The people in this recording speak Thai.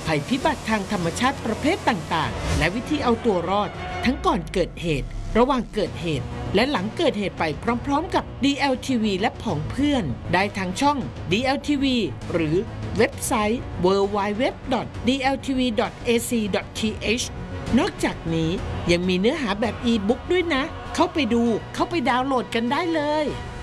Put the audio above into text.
ภัยพิบัติทางธรรมชาติประเภทต่างๆและวิธีเอาตัวรอดทั้งก่อนเกิดเหตุระหว่างเกิดเหตุและหลังเกิดเหตุไปพร้อมๆกับ DLTV และผองเพื่อนได้ทางช่อง DLTV หรือเว็บไซต์ www.dltv.ac.th นอกจากนี้ยังมีเนื้อหาแบบอีบุ๊กด้วยนะเข้าไปดูเข้าไปดาวน์โหลดกันได้เลย